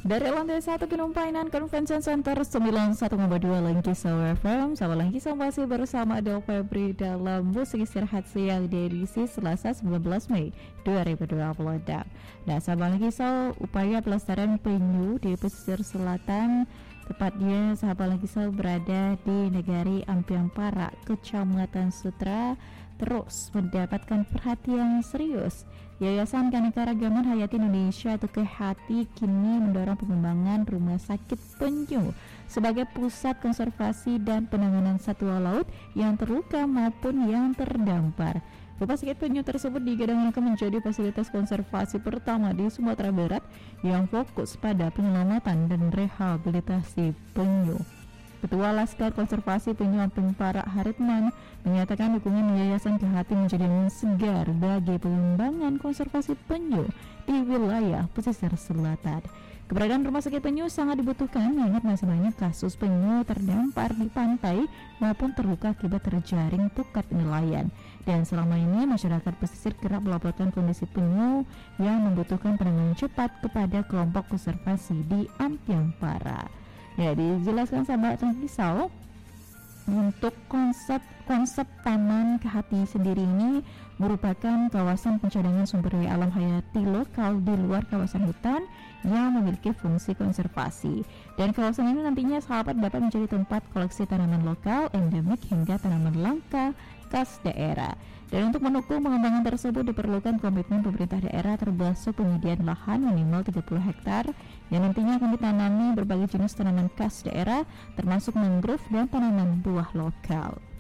Dari lantai 1 Gedung Painan Convention Center 91,2 Langkisau FM, sama Langkisau masih bersama Del Febri dalam Musik Istirahat Siang di edisi Selasa 19 Mei 2026. Nah, sahabat Langkisau, upaya pelestarian penyu di pesisir selatan, tepatnya sahabat Langkisau berada di Negari Ampiampara, Kecamatan Sutra, terus mendapatkan perhatian serius. Yayasan Keanekaragaman Hayati Indonesia atau KHATI kini mendorong pengembangan rumah sakit penyu sebagai pusat konservasi dan penanganan satwa laut yang terluka maupun yang terdampar. Rumah sakit penyu tersebut digadang-gadang menjadi fasilitas konservasi pertama di Sumatera Barat yang fokus pada penyelamatan dan rehabilitasi penyu. Ketua Laskar Konservasi Penyu Ampiampara Haritman menyatakan dukungan Yayasan KHATI menjadi angin segar bagi pengembangan konservasi penyu di wilayah pesisir selatan. Keberadaan rumah sakit penyu sangat dibutuhkan mengingat masih banyak kasus penyu terdampar di pantai maupun terluka akibat terjaring pukat nelayan. Dan selama ini masyarakat pesisir kerap melaporkan kondisi penyu yang membutuhkan penanganan cepat kepada kelompok konservasi di Ampiampara. Ya, dijelaskan sahabat Langkisau, untuk konsep Taman KHATI sendiri ini merupakan kawasan pencadangan sumber daya alam hayati lokal di luar kawasan hutan yang memiliki fungsi konservasi. Dan kawasan ini nantinya sahabat dapat menjadi tempat koleksi tanaman lokal, endemik hingga tanaman langka khas daerah. Dan untuk mendukung pengembangan tersebut diperlukan komitmen pemerintah daerah termasuk penyediaan lahan minimal 30 hektar yang nantinya akan ditanami berbagai jenis tanaman khas daerah termasuk mangrove dan tanaman buah lokal.